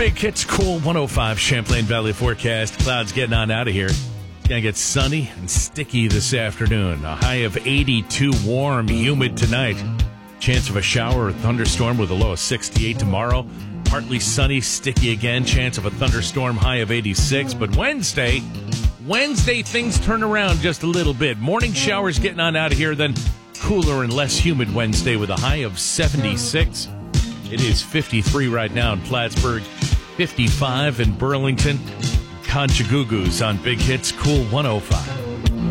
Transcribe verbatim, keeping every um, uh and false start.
Big Hits Cool one oh five Champlain Valley forecast. Clouds getting on out of here. Gonna get sunny and sticky this afternoon. A high of eighty-two, warm, humid tonight. Chance of a shower or thunderstorm with a low of sixty-eight tomorrow. Partly sunny, sticky again. Chance of a thunderstorm, high of eighty-six. But Wednesday, Wednesday things turn around just a little bit. Morning showers getting on out of here, then cooler and less humid Wednesday with a high of seventy-six. It is fifty-three right now in Plattsburgh, fifty-five in Burlington. Conchagugus on Big Hits Cool one oh five.